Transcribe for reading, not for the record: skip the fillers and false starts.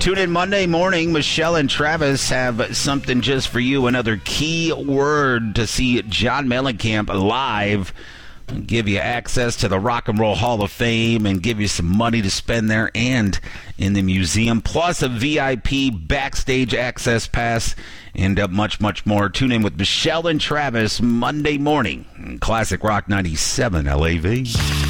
Tune in Monday morning. Michelle and Travis have something just for you. Another key word to see John Mellencamp live. Give you access to the Rock and Roll Hall of Fame and give you some money to spend there and in the museum, plus a VIP backstage access pass and much, much more. Tune in with Michelle and Travis Monday morning. Classic Rock 97 LAV.